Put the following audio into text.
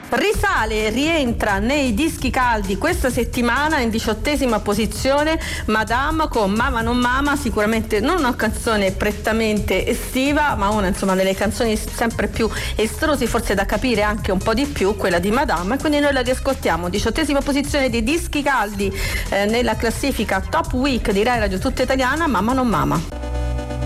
Risale, rientra nei dischi caldi questa settimana in 18ª posizione Madame con Mama non Mama, sicuramente non una canzone prettamente estiva, ma una delle canzoni sempre più estrose, forse da capire anche un po' di più, quella di Madame, e quindi noi la riascoltiamo. 18ª posizione dei dischi caldi nella classifica Top Week di Rai Radio Tutta Italiana, Mama non Mama.